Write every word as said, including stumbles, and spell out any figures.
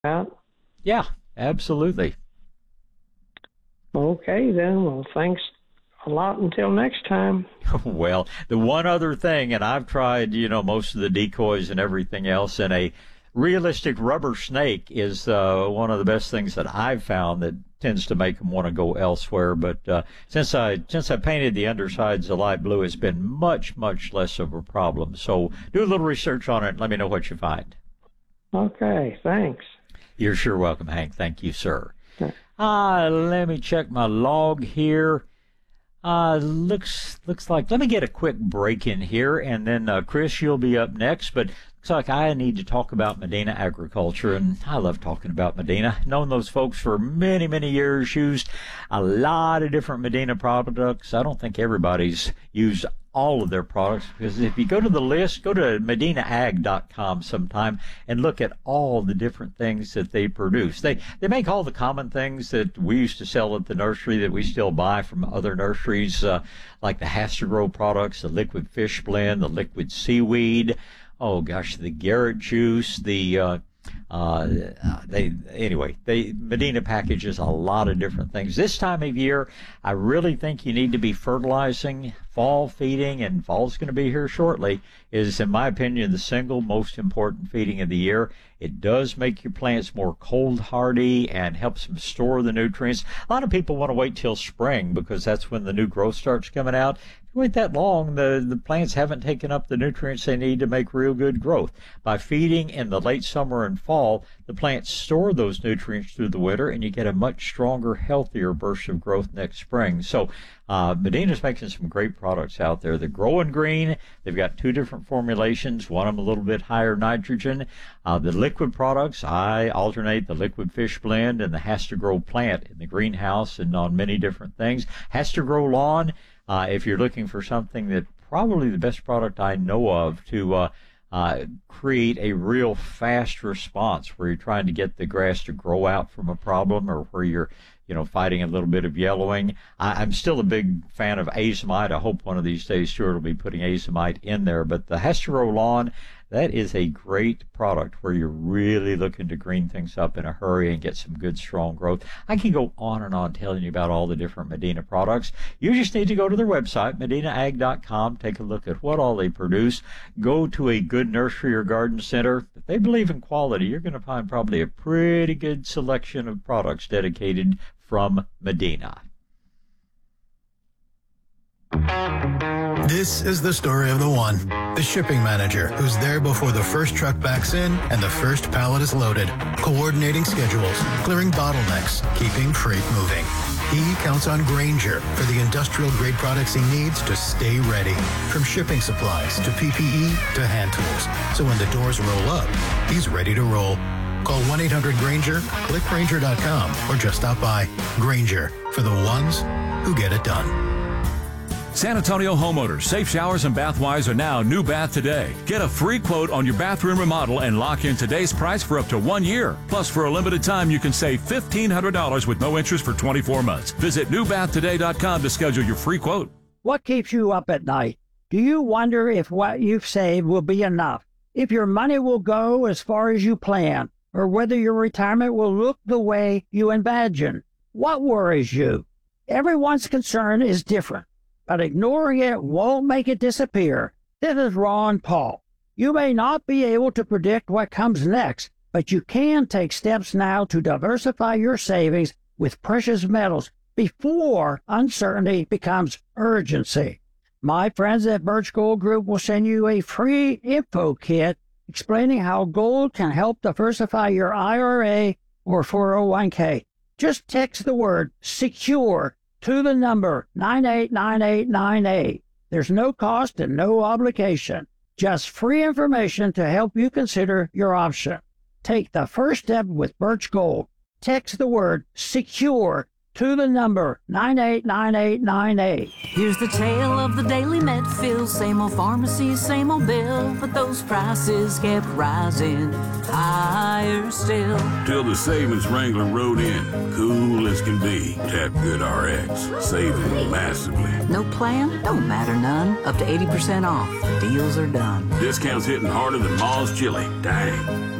out. Yeah, absolutely. Okay, then. Well, thanks a lot until next time. Well, the one other thing, and I've tried, you know, most of the decoys and everything else, and a realistic rubber snake is uh, one of the best things that I've found that tends to make them want to go elsewhere. But uh, since I since I painted the undersides a light blue, it's been much, much less of a problem. So do a little research on it and let me know what you find. Okay, thanks. You're sure welcome, Hank. Thank you, sir. Okay. Uh, let me check my log here. Uh, looks looks like, let me get a quick break in here, and then uh, Chris, you'll be up next. But looks like I need to talk about Medina agriculture, and I love talking about Medina. Known those folks for many, many years, used a lot of different Medina products. I don't think everybody's used all of their products, because if you go to the list, go to medina ag dot com sometime and look at all the different things that they produce. They they make all the common things that we used to sell at the nursery that we still buy from other nurseries, uh, like the Hastrogrow products, the liquid fish blend, the liquid seaweed. Oh gosh, the Garrett juice, the uh, uh, they anyway. They Medina packages a lot of different things. This time of year, I really think you need to be fertilizing. Fall feeding, and fall's going to be here shortly, is, in my opinion, the single most important feeding of the year. It does make your plants more cold hardy and helps them store the nutrients. A lot of people want to wait till spring because that's when the new growth starts coming out. If you wait that long, the, the plants haven't taken up the nutrients they need to make real good growth. By feeding in the late summer and fall, the plants store those nutrients through the winter, and you get a much stronger, healthier burst of growth next spring. So uh, Medina's making some great products out there. They're growing green. They've got two different formulations, one of them a little bit higher nitrogen. Uh, the liquid products, I alternate the liquid fish blend and the Hastrogrow plant in the greenhouse and on many different things. Hastrogrow lawn, uh, if you're looking for something that probably the best product I know of to uh, uh, create a real fast response where you're trying to get the grass to grow out from a problem, or where you're you know, fighting a little bit of yellowing. I, I'm still a big fan of azomite. I hope one of these days Stuart will be putting azomite in there. But the Hastrogrow lawn, that is a great product where you're really looking to green things up in a hurry and get some good, strong growth. I can go on and on telling you about all the different Medina products. You just need to go to their website, medina ag dot com, take a look at what all they produce. Go to a good nursery or garden center. If they believe in quality, you're going to find probably a pretty good selection of products dedicated from Medina. This is the story of the one, the shipping manager who's there before the first truck backs in and the first pallet is loaded, coordinating schedules, clearing bottlenecks, keeping freight moving. He counts on Grainger for the industrial-grade products he needs to stay ready, from shipping supplies to P P E to hand tools. So when the doors roll up, he's ready to roll. Call one eight hundred Grainger, click Grainger dot com, or just stop by. Grainger, for the ones who get it done. San Antonio homeowners, Safe Showers and Bathwise are now New Bath Today. Get a free quote on your bathroom remodel and lock in today's price for up to one year. Plus, for a limited time, you can save fifteen hundred dollars with no interest for twenty-four months. Visit new bath today dot com to schedule your free quote. What keeps you up at night? Do you wonder if what you've saved will be enough? If your money will go as far as you plan? Or whether your retirement will look the way you imagine? What worries you? Everyone's concern is different, but ignoring it won't make it disappear. This is Ron Paul. You may not be able to predict what comes next, but you can take steps now to diversify your savings with precious metals before uncertainty becomes urgency. My friends at Birch Gold Group will send you a free info kit explaining how gold can help diversify your I R A or four oh one k. Just text the word SECURE to the number nine eight nine eight nine eight. There's no cost and no obligation, just free information to help you consider your option. Take the first step with Birch Gold. Text the word SECURE to the number nine eight nine eight nine eight. Here's the tale of the daily Medfield. Same old pharmacy, same old bill, but those prices kept rising higher still. Till the savings Wrangler rode in, cool as can be. Tap Good R X, saving massively. No plan? Don't matter none. Up to eighty percent off. Deals are done. Discounts hitting harder than Ma's chili. Dang.